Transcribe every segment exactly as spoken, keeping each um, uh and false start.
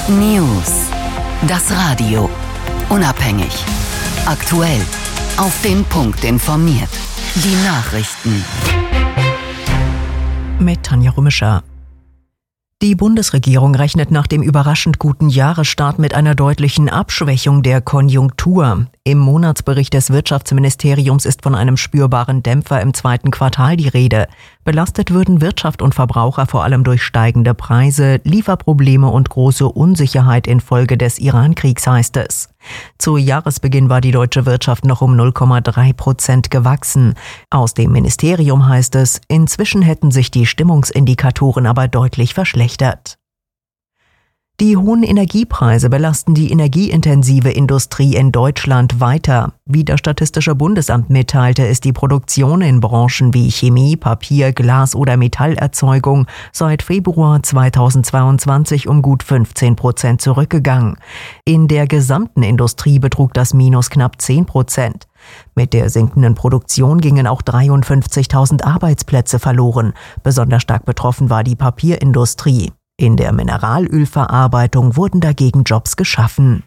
News. Das Radio. Unabhängig. Aktuell. Auf den Punkt informiert. Die Nachrichten. Mit Tanja Rümischer. Die Bundesregierung rechnet nach dem überraschend guten Jahresstart mit einer deutlichen Abschwächung der Konjunktur. Im Monatsbericht des Wirtschaftsministeriums ist von einem spürbaren Dämpfer im zweiten Quartal die Rede. Belastet würden Wirtschaft und Verbraucher vor allem durch steigende Preise, Lieferprobleme und große Unsicherheit infolge des Iran-Kriegs, heißt es. Zu Jahresbeginn war die deutsche Wirtschaft noch um null Komma drei Prozent gewachsen. Aus dem Ministerium heißt es, inzwischen hätten sich die Stimmungsindikatoren aber deutlich verschlechtert. Die hohen Energiepreise belasten die energieintensive Industrie in Deutschland weiter. Wie das Statistische Bundesamt mitteilte, ist die Produktion in Branchen wie Chemie, Papier, Glas oder Metallerzeugung seit Februar zweitausendzweiundzwanzig um gut fünfzehn Prozent zurückgegangen. In der gesamten Industrie betrug das Minus knapp zehn Prozent. Mit der sinkenden Produktion gingen auch dreiundfünfzigtausend Arbeitsplätze verloren. Besonders stark betroffen war die Papierindustrie. In der Mineralölverarbeitung wurden dagegen Jobs geschaffen.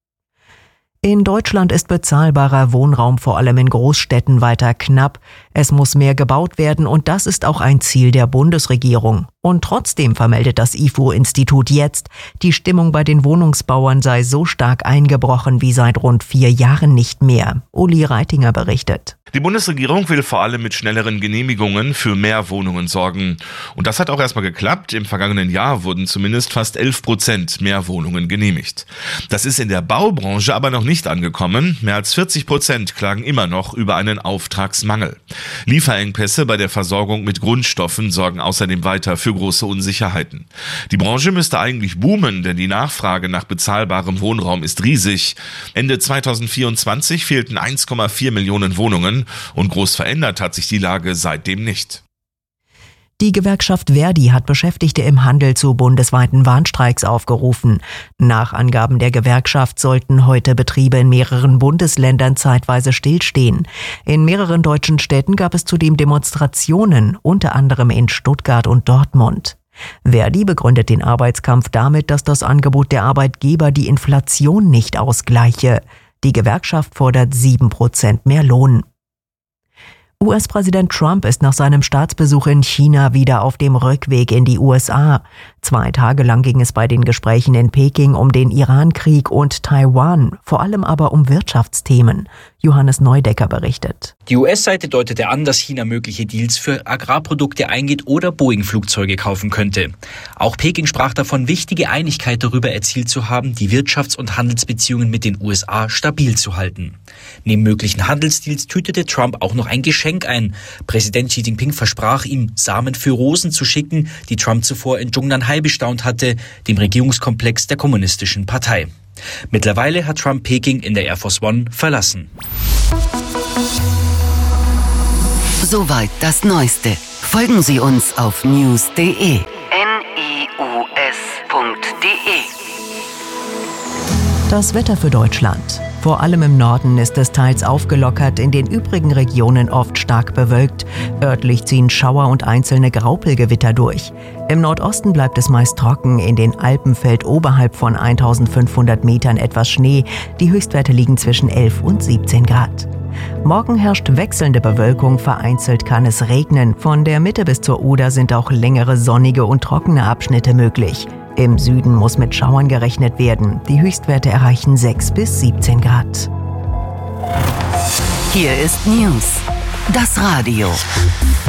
In Deutschland ist bezahlbarer Wohnraum vor allem in Großstädten weiter knapp. Es muss mehr gebaut werden und das ist auch ein Ziel der Bundesregierung. Und trotzdem vermeldet das I F O-Institut jetzt, die Stimmung bei den Wohnungsbauern sei so stark eingebrochen wie seit rund vier Jahren nicht mehr. Uli Reitinger berichtet. Die Bundesregierung will vor allem mit schnelleren Genehmigungen für mehr Wohnungen sorgen. Und das hat auch erstmal geklappt. Im vergangenen Jahr wurden zumindest fast elf Prozent mehr Wohnungen genehmigt. Das ist in der Baubranche aber noch nicht angekommen. Mehr als vierzig Prozent klagen immer noch über einen Auftragsmangel. Lieferengpässe bei der Versorgung mit Grundstoffen sorgen außerdem weiter für große Unsicherheiten. Die Branche müsste eigentlich boomen, denn die Nachfrage nach bezahlbarem Wohnraum ist riesig. Ende zweitausendvierundzwanzig fehlten eins Komma vier Millionen Wohnungen. Und groß verändert hat sich die Lage seitdem nicht. Die Gewerkschaft Verdi hat Beschäftigte im Handel zu bundesweiten Warnstreiks aufgerufen. Nach Angaben der Gewerkschaft sollten heute Betriebe in mehreren Bundesländern zeitweise stillstehen. In mehreren deutschen Städten gab es zudem Demonstrationen, unter anderem in Stuttgart und Dortmund. Verdi begründet den Arbeitskampf damit, dass das Angebot der Arbeitgeber die Inflation nicht ausgleiche. Die Gewerkschaft fordert sieben Prozent mehr Lohn. U S-Präsident Trump ist nach seinem Staatsbesuch in China wieder auf dem Rückweg in die U S A. Zwei Tage lang ging es bei den Gesprächen in Peking um den Iran-Krieg und Taiwan, vor allem aber um Wirtschaftsthemen. Johannes Neudecker berichtet. Die U S-Seite deutete an, dass China mögliche Deals für Agrarprodukte eingeht oder Boeing-Flugzeuge kaufen könnte. Auch Peking sprach davon, wichtige Einigkeit darüber erzielt zu haben, die Wirtschafts- und Handelsbeziehungen mit den U S A stabil zu halten. Neben möglichen Handelsdeals tütete Trump auch noch ein Geschenk ein. Präsident Xi Jinping versprach ihm, Samen für Rosen zu schicken, die Trump zuvor in Zhongnanhai bestaunt hatte, dem Regierungskomplex der Kommunistischen Partei. Mittlerweile hat Trump Peking in der Air Force One verlassen. Soweit das Neueste. Folgen Sie uns auf news punkt de. N I U S punkt de. Das Wetter für Deutschland. Vor allem im Norden ist es teils aufgelockert, in den übrigen Regionen oft stark bewölkt. Örtlich ziehen Schauer und einzelne Graupelgewitter durch. Im Nordosten bleibt es meist trocken, in den Alpen fällt oberhalb von eintausendfünfhundert Metern etwas Schnee. Die Höchstwerte liegen zwischen elf und siebzehn Grad. Morgen herrscht wechselnde Bewölkung, vereinzelt kann es regnen. Von der Mitte bis zur Oder sind auch längere sonnige und trockene Abschnitte möglich. Im Süden muss mit Schauern gerechnet werden. Die Höchstwerte erreichen sechs bis siebzehn Grad. Hier ist News. Das Radio.